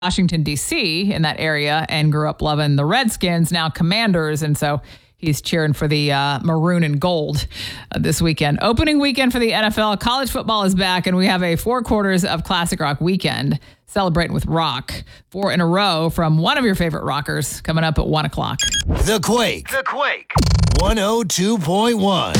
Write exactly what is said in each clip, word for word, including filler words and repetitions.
Washington, D C in that area and grew up loving the Redskins, now Commanders. And so he's cheering for the uh, maroon and gold uh, this weekend. Opening weekend for the N F L. College football is back, and we have a four quarters of classic rock weekend celebrating with rock. Four in a row from one of your favorite rockers coming up at one o'clock. The Quake. The Quake. one oh two point one.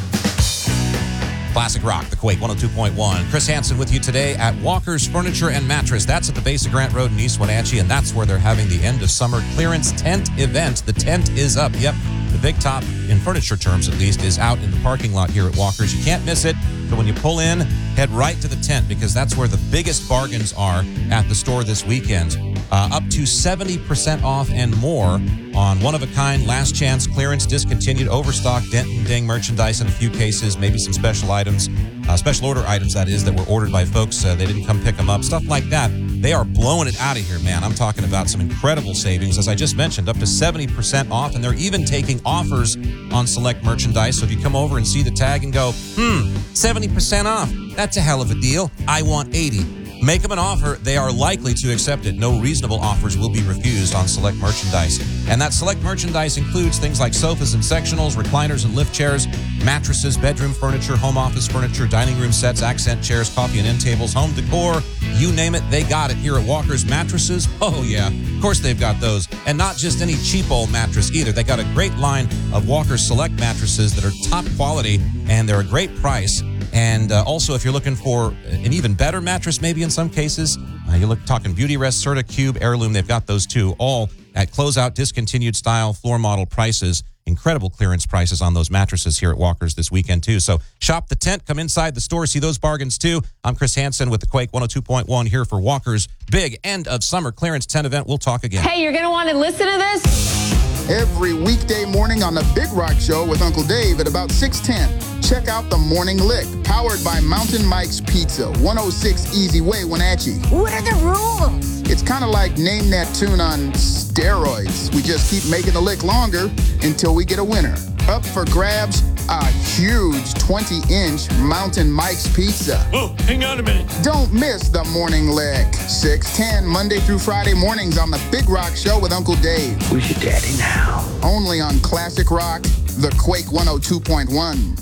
Classic Rock, The Quake, one oh two point one. Chris Hansen with you today at Walker's Furniture and Mattress. That's at the base of Grant Road in East Wenatchee, and that's where they're having the end of summer clearance tent event. The tent is up. Yep, the big top, in furniture terms at least, is out in the parking lot here at Walker's. You can't miss it. So when you pull in, head right to the tent because that's where the biggest bargains are at the store this weekend. Uh, up to seventy percent off and more on one-of-a-kind, last chance, clearance, discontinued, overstock, dent and ding merchandise in a few cases, maybe some special items, uh, special order items, that is, that were ordered by folks. Uh, they didn't come pick them up, stuff like that. They are blowing it out of here, man. I'm talking about some incredible savings, as I just mentioned, up to seventy percent off, and they're even taking offers on select merchandise. So if you come over and see the tag and go, hmm, seventy percent off, that's a hell of a deal. I want eighty. Make them an offer. They are likely to accept it. No reasonable offers will be refused on select merchandise. And that select merchandise includes things like sofas and sectionals, recliners and lift chairs, mattresses, bedroom furniture, home office furniture, dining room sets, accent chairs, coffee and end tables, home decor. You name it, they got it here at Walker's. Mattresses? Oh, yeah. Of course they've got those. And not just any cheap old mattress either. They got a great line of Walker's Select mattresses that are top quality, and they're a great price. And uh, also, if you're looking for an even better mattress, maybe in some cases, uh, you're look, talking Beauty Rest, Serta, Cube, Heirloom, they've got those too, all at closeout, discontinued style, floor model prices. Incredible clearance prices on those mattresses here at Walker's this weekend, too. So shop the tent, come inside the store, see those bargains, too. I'm Chris Hansen with the Quake one oh two point one here for Walker's big end of summer clearance tent event. We'll talk again. Hey, you're going to want to listen to this? Every weekday morning on the Big Rock Show with Uncle Dave at about six ten. Check out the Morning Lick, powered by Mountain Mike's Pizza, one oh six Easy Way, Wenatchee. What are the rules? It's kind of like Name That Tune on steroids. We just keep making the lick longer until we get a winner. Up for grabs, a huge twenty-inch Mountain Mike's Pizza. Whoa, hang on a minute. Don't miss the Morning Lick. six ten, Monday through Friday mornings on the Big Rock Show with Uncle Dave. Who's your daddy now? Only on Classic Rock, the Quake one oh two point one.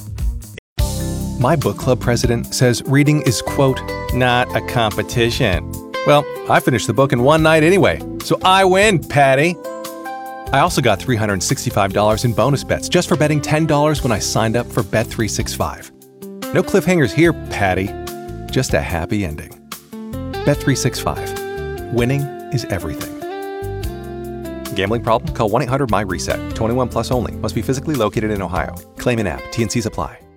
My book club president says reading is, quote, not a competition. Well, I finished the book in one night anyway, so I win, Patty. I also got three hundred sixty-five dollars in bonus bets just for betting ten dollars when I signed up for Bet three sixty-five. No cliffhangers here, Patty. Just a happy ending. Bet three sixty-five. Winning is everything. Gambling problem? Call one eight hundred M Y RESET. twenty-one plus only. Must be physically located in Ohio. Claim in app. T and C's apply.